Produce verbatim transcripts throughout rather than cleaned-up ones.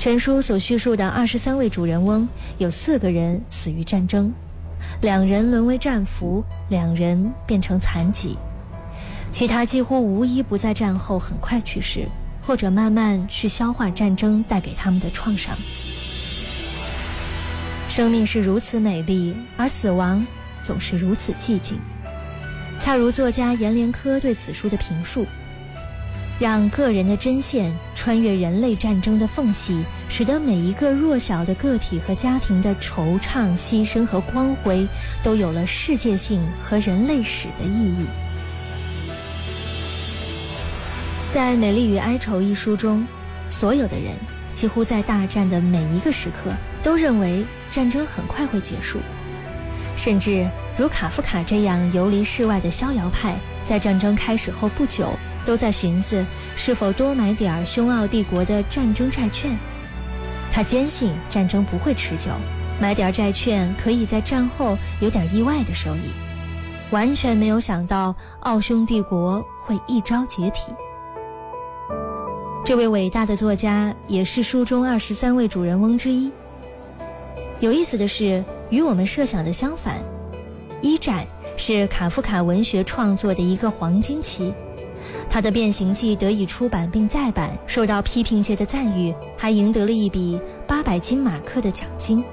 全书所叙述的二十三位主人翁，有四个人死于战争，两人沦为战俘，两人变成残疾，其他几乎无一不在战后很快去世，或者慢慢去消化战争带给他们的创伤。生命是如此美丽，而死亡总是如此寂静。恰如作家阎连科对此书的评述，让个人的针线穿越人类战争的缝隙，使得每一个弱小的个体和家庭的惆怅、牺牲和光辉都有了世界性和人类史的意义。在《美丽与哀愁》一书中，所有的人几乎在大战的每一个时刻都认为战争很快会结束，甚至如卡夫卡这样游离世外的逍遥派，在战争开始后不久都在寻思是否多买点匈奥帝国的战争债券。他坚信战争不会持久，买点债券可以在战后有点意外的收益，完全没有想到奥匈帝国会一朝解体。这位伟大的作家也是书中二十三位主人翁之一。有意思的是，与我们设想的相反，一战是卡夫卡文学创作的一个黄金期，他的《变形记》得以出版并再版，受到批评界的赞誉，还赢得了一笔八百金马克的奖金。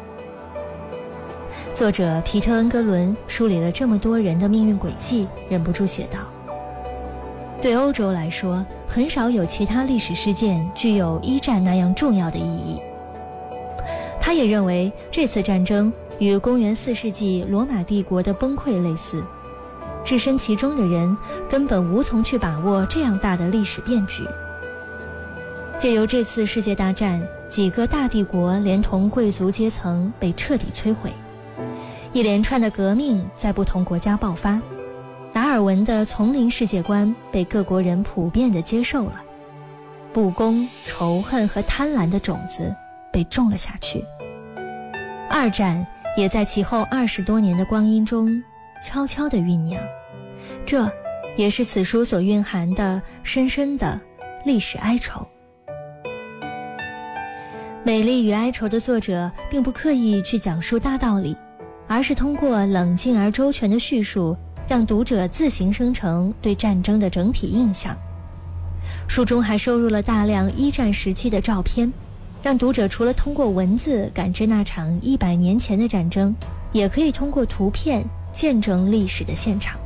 作者皮特·恩格伦梳理了这么多人的命运轨迹，忍不住写道：对欧洲来说，很少有其他历史事件具有一战那样重要的意义。他也认为这次战争与公元四世纪罗马帝国的崩溃类似，置身其中的人根本无从去把握这样大的历史变局。借由这次世界大战，几个大帝国连同贵族阶层被彻底摧毁，一连串的革命在不同国家爆发，达尔文的丛林世界观被各国人普遍地接受了，不公、仇恨和贪婪的种子被种了下去。二战也在其后二十多年的光阴中悄悄地酝酿，这也是此书所蕴含的深深的历史哀愁。《美丽与哀愁》的作者并不刻意去讲述大道理，而是通过冷静而周全的叙述，让读者自行生成对战争的整体印象。书中还收入了大量一战时期的照片，让读者除了通过文字感知那场一百年前的战争，也可以通过图片见证历史的现场。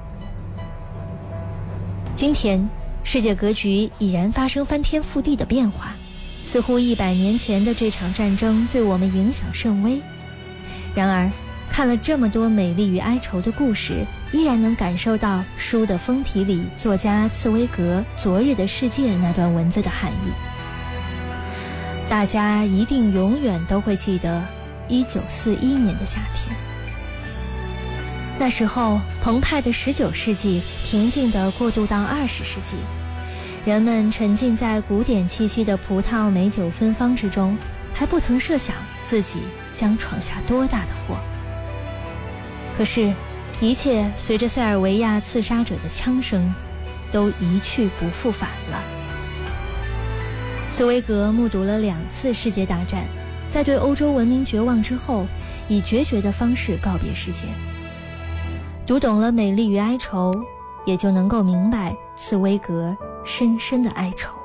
今天世界格局已然发生翻天覆地的变化，似乎一百年前的这场战争对我们影响甚微。然而看了这么多美丽与哀愁的故事，依然能感受到书的封题里作家茨威格昨日的世界那段文字的含义。大家一定永远都会记得一九四一年的夏天，那时候澎湃的十九世纪平静地过渡到二十世纪，人们沉浸在古典气息的葡萄美酒芬芳之中，还不曾设想自己将闯下多大的祸。可是一切随着塞尔维亚刺杀者的枪声都一去不复返了。茨威格目睹了两次世界大战，在对欧洲文明绝望之后，以决绝的方式告别世界。读懂了美丽与哀愁，也就能够明白茨威格深深的哀愁。